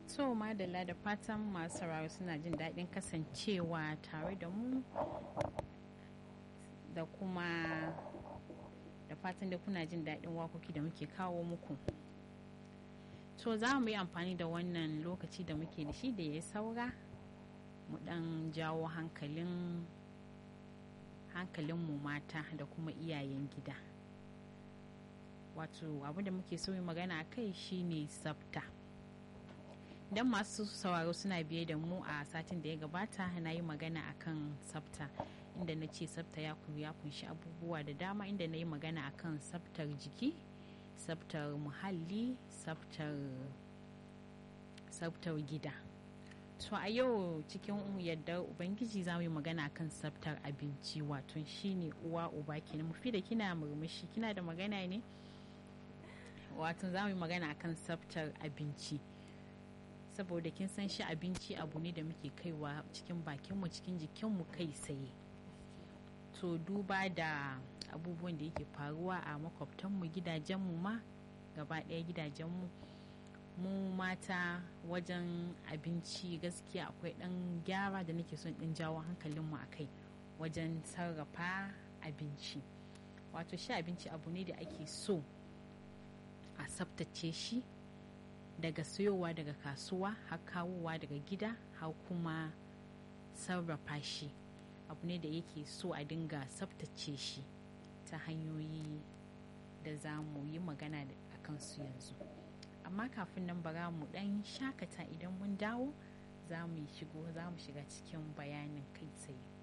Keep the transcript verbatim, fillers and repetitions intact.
To madalla da fatan masu sauraro suna jin daɗin kasancewa tare da mu da kuma da fatan da kuna jin daɗin wakoki da muke kawo muku. To za mu yi amfani da wannan lokaci da muke da shi da ya saura mu ɗan jawo hankalin hankalinmu mata da kuma iyayen gida. Wato abu da muke so yi magana a kai shine tsafta. Idan masu sauraro suna biye da mu a satin da ya gabata na yi magana akan tsafta, inda na ce tsafta ya ya kunshi abubuwa da dama, inda na yi magana akan tsaftar jiki, tsaftar muhalli, tsaftar tsaftar gida. To a yau cikin yardar ubangiji za mu yi magana akan tsaftar abinci, wato shine uwa uba kenan. Mufi da kina murmushi, kina da magana ne? Wato za mu yi magana akan tsaftar abinci, saboda kin san shi abinci abu ne da muke kaiwa cikin bakinmu, cikin jikinmu kai tsaye. To duba da abubuwan da yake faruwa a makwabtanmu, gidajenmu ma gaba ɗaya gidajenmu, mu mata wajen abinci gaskiya akwai ɗan gyara da nake son ɗin jawo hankalinmu a kai wajen sarrafa abinci. Wato shi abinci abu ne da ake so a tsaftace shi, daga siyowa daga kasuwa har kawowa daga gida har kuma sarrafa shi. Abu ne da yake so a dinga tsaftace shi ta hanyoyi da za mu yi magana a kansu yanzu. Amma kafin nan bara mu dan shakata, idan mun dawo za mu shigo za mu shiga cikin bayanin kai tsaye.